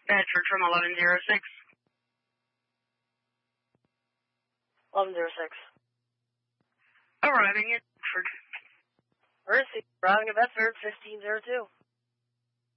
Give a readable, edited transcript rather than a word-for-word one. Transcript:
Bedford from 1106. 1106. Arriving at Bedford. Mercy, arriving at Bedford, 1502.